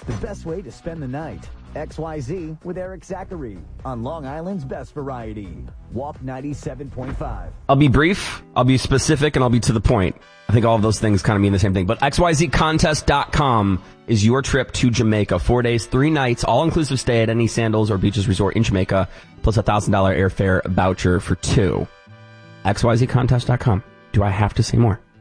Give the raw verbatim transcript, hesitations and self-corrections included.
the best way to spend the night. X Y Z with Eric Zachary on Long Island's best variety. W A P ninety-seven point five. I'll be brief, I'll be specific, and I'll be to the point. I think all of those things kind of mean the same thing. But X Y Z contest dot com is your trip to Jamaica. Four days, three nights, all-inclusive stay at any Sandals or Beaches Resort in Jamaica, plus a one thousand dollars airfare voucher for two. X Y Z contest dot com. Do I have to say more?